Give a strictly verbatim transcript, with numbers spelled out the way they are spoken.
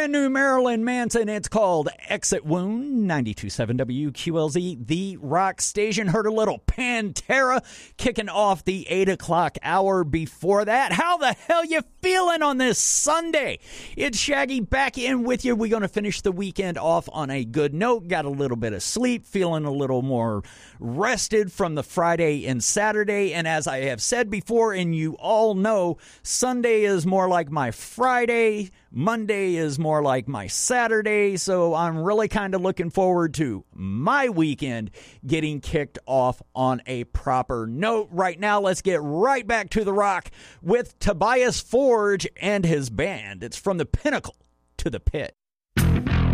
brand new Marilyn Manson. It's called Exit Wound. ninety-two point seven W Q L Z, the rock station. Heard a little Pantera kicking off the eight o'clock hour before that. How the hell you feeling on this Sunday? It's Shaggy back in with you. We're going to finish the weekend off on a good note. Got a little bit of sleep, feeling a little more rested from the Friday and Saturday. And as I have said before, and you all know, Sunday is more like my Friday. Monday is more like my Saturday, so I'm really kind of looking forward to my weekend getting kicked off on a proper note. Right now, let's get right back to the rock with Tobias Forge and his band. It's From the Pinnacle to the Pit.